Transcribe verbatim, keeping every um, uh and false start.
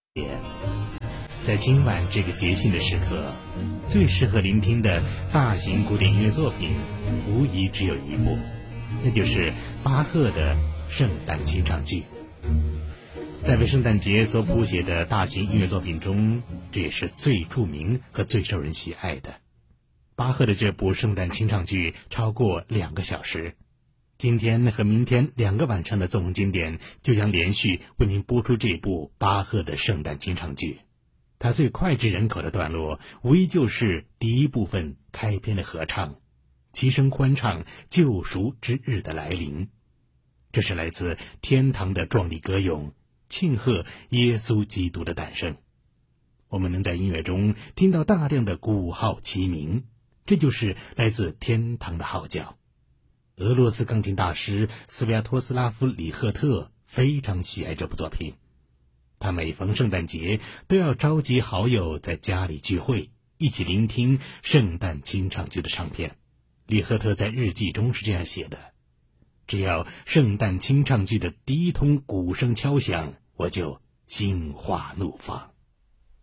在今晚这个节庆的时刻，最适合聆听的大型古典音乐作品无疑只有一部，那就是巴赫的圣诞清唱剧。在为圣诞节所谱写的大型音乐作品中，这也是最著名和最受人喜爱的。巴赫的这部圣诞清唱剧超过两个小时，今天和明天两个晚上的纵横经典就将连续为您播出这部巴赫的圣诞清唱剧。它最脍炙人口的段落无疑就是第一部分开篇的合唱，齐声欢唱救赎之日的来临。这是来自天堂的壮丽歌咏，庆贺耶稣基督的诞生。我们能在音乐中听到大量的鼓号齐鸣，这就是来自天堂的号角。俄罗斯钢琴大师斯维亚托斯拉夫·里赫特非常喜爱这部作品，他每逢圣诞节都要召集好友在家里聚会，一起聆听圣诞清唱剧的唱片。里赫特在日记中是这样写的：只要圣诞清唱剧的第一通鼓声敲响，我就心花怒放。